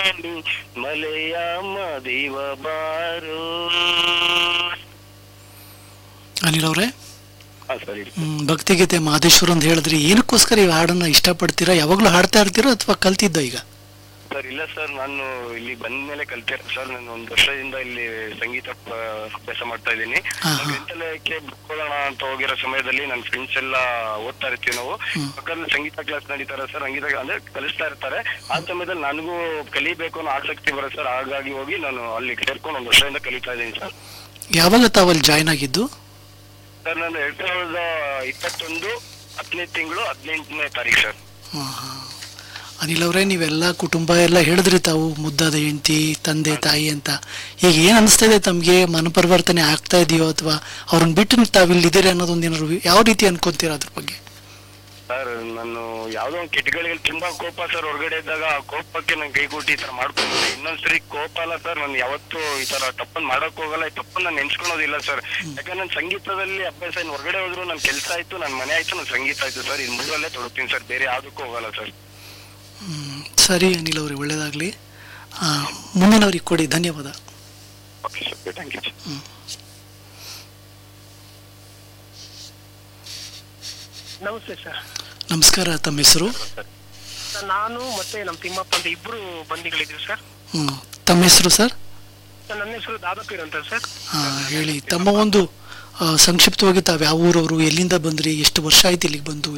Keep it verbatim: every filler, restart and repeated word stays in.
ನೀ ಮಲೆಯ ಮದಿವ ಬಾರೋ. ಅನಿಲ್ ಅವರೇ, ಹಾ ಸರಿ ಭಕ್ತಿಗೀತೆ ಮಹದೇಶ್ವರ ಅಂತ ಹೇಳಿದ್ರಿ, ಏನಕ್ಕೋಸ್ಕರ ಈ ಹಾಡನ್ನ ಇಷ್ಟಪಡ್ತೀರಾ? ಯಾವಾಗ್ಲೂ ಹಾಡ್ತಾ ಇರ್ತೀರಾ ಅಥವಾ ಕಲ್ತಿದ್ದ ಈಗ? ಸರ್ ಇಲ್ಲ ಸರ್, ನಾನು ಇಲ್ಲಿ ಬಂದ ಮೇಲೆ ಕಲ್ತಿರೋದು ಸರ್. ನಾನು ಒಂದು ವರ್ಷದಿಂದ ಇಲ್ಲಿ ಸಂಗೀತ ಪ- ಅಭ್ಯಾಸ ಮಾಡ್ತಾ ಇದ್ದೀನಿ. ಗ್ರಂಥಾಲಯಕ್ಕೆ ಬುಕ್ಕೊಳ್ಳೋಣ ಅಂತ ಹೋಗಿರೋ ಸಮಯದಲ್ಲಿ ನನ್ನ ಫ್ರೆಂಡ್ಸ್ ಎಲ್ಲ ಓದ್ತಾ ಇರ್ತೀವಿ ನಾವು. ಪಕ್ಕದಲ್ಲಿ ಸಂಗೀತ ಕ್ಲಾಸ್ ನಡೀತಾರೆ ಸರ್, ಸಂಗೀತ ಅಂದ್ರೆ ಕಲಿಸ್ತಾ ಇರ್ತಾರೆ. ಆ ಸಮಯದಲ್ಲಿ ನನಗೂ ಕಲಿಬೇಕು ಅನ್ನೋ ಆಸಕ್ತಿ ಬರುತ್ತೆ ಸರ್. ಹಾಗಾಗಿ ಹೋಗಿ ನಾನು ಅಲ್ಲಿ ಸೇರ್ಕೊಂಡು ಒಂದು ವರ್ಷದಿಂದ ಕಲಿತಾ ಇದ್ದೀನಿ ಸರ್. ಯಾವಾಗ ತಾವಲ್ಲಿ ಜಾಯ್ನ್ ಆಗಿದ್ದು? ಸರ್ ನಾನು ಎರಡ್ ಸಾವಿರದ ಇಪ್ಪತ್ತೊಂದು ಹತ್ತನೇ ತಿಂಗಳು ಹದಿನೆಂಟನೇ ತಾರೀಕು ಸರ್. ಅನಿಲ್ ಅವರೇ, ನೀವೆಲ್ಲ ಕುಟುಂಬ ಎಲ್ಲ ಹೇಳಿದ್ರಿ ತಾವು ಮುದ್ದಾದ ಹೆಂಡತಿ, ತಂದೆ, ತಾಯಿ ಅಂತ. ಈಗ ಏನ್ ಅನಿಸ್ತಾ ಇದೆ ತಮ್ಗೆ? ಮನಪರಿವರ್ತನೆ ಆಗ್ತಾ ಇದೆಯೋ ಅಥವಾ ಅವ್ರನ್ನ ಬಿಟ್ಟು ತಾವಿಲ್ಲಿ ಇದ್ದೀರಿ ಅನ್ನೋದೊಂದು ಏನಾದ್ರು ಯಾವ ರೀತಿ ಅನ್ಕೊಂತೀರಾ ಅದ್ರ ಬಗ್ಗೆ? ಸರ್ ನಾನು ಯಾವ್ದೋ ಒಂದು ಕೆಟ್ಟಗಳಿಗೆ ತುಂಬಾ ಕೋಪ ಸರ್. ಹೊರಗಡೆ ಇದ್ದಾಗ ಆ ಕೋಪಕ್ಕೆ ನಾನು ಕೈ ಕೊಟ್ಟು ಈ ತರ ಮಾಡ್ಕೊಂಡ್ಬಿಟ್ಟೆ. ಇನ್ನೊಂದ್ಸರಿ ಕೋಪ ಅಲ್ಲ ಸರ್, ನಾನು ಯಾವತ್ತು ಈ ತರ ತಪ್ಪನ್ ಮಾಡಕ್ ಹೋಗಲ್ಲ. ಈ ತಪ್ಪನ್ನ ನಾನು ನೆನ್ಸ್ಕೊಳೋದಿಲ್ಲ ಸರ್. ಯಾಕಂದ್ರೆ ನಾನು ಸಂಗೀತದಲ್ಲಿ ಅಭ್ಯಾಸ ಇನ್ನು ಹೊರಗಡೆ ಹೋದ್ರು ನನ್ ಕೆಲಸ ಆಯ್ತು, ನನ್ ಮನೆ ಆಯ್ತು, ನನ್ ಸಂಗೀತ ಆಯ್ತು ಸರ್. ಇನ್ ಮೂರಲ್ಲೇ ತೊಡಗ್ತೀನಿ ಸರ್, ಬೇರೆ ಯಾವ್ದಕ್ಕೂ ಹೋಗಲ್ಲ ಸರ್. ಹ್ಮ್, ಸರಿ ಅನಿಲ್ ಅವ್ರಿಗೆ, ಒಳ್ಳೇದಾಗ್ಲಿ. ಮುಂದಿನವ್ರಿಗೆ ಕೊಡಿ. ಧನ್ಯವಾದ. Okay sir, thank you. ನಮಸ್ತೆ ಸರ್. ನಮಸ್ಕಾರ. ತಮ್ಮ ಹೆಸರು? ಸರ್, ನಾನು ಮತ್ತೆ ನಮ್ಮ ತಿಮ್ಮಪ್ಪ ಅಂತ ಇಬ್ರು ಬಂದಿಗಳಿದ್ವಿ ಸರ್. ಹ್ಮ್, ತಮ್ಮ ಹೆಸರು ಸರ್? ಸರ್, ನನ್ನ ಹೆಸರು ದಾದಾಪೀರ್ ಅಂತ ಸರ್. ಹಾ, ಹೇಳಿ. ತಮ್ಮ ಒಂದು ಆ, ಸಂಕ್ಷಿಪ್ತವಾಗಿ ತಾವು ಯಾವ ಊರವರು, ಎಲ್ಲಿಂದ ಬಂದ್ರಿ, ಎಷ್ಟು ವರ್ಷ ಆಯ್ತು ಇಲ್ಲಿಗೆ ಬಂದು?